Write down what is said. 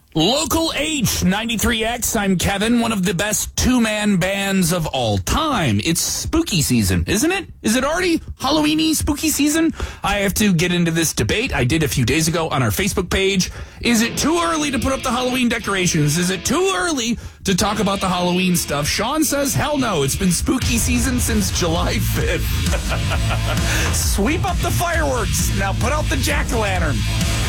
Local H 93X. I'm Kevin, one of the best two-man bands of all time. It's spooky season, isn't it? Is it already Halloween-y spooky season? I have to get into this debate. I did a few days ago on our Facebook page. Is it too early to put up the Halloween decorations? Is it too early to talk about the Halloween stuff? Sean says, hell no. It's been spooky season since July 5th. Sweep up the fireworks. Now put out the jack-o'-lantern.